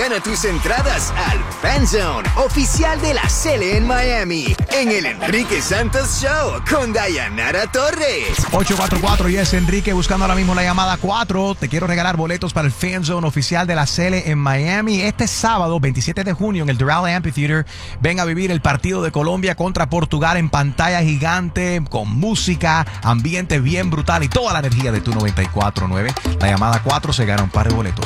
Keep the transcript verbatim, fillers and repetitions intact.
gana tus entradas al Fan Zone oficial de la Cele en Miami en el Enrique Santos Show con Dayanara Torres. ocho cuatro cuatro y es Enrique buscando ahora mismo la llamada cuatro. Te quiero regalar boletos para el Fan Zone oficial de la Cele en Miami. Este sábado, veintisiete de junio, en el Doral Amphitheater, ven a vivir el partido de Colombia contra Portugal en pantalla gigante, con música, ambiente bien brutal y toda la energía de tu noventa y cuatro punto nueve. La llamada cuatro se gana un par de boletos.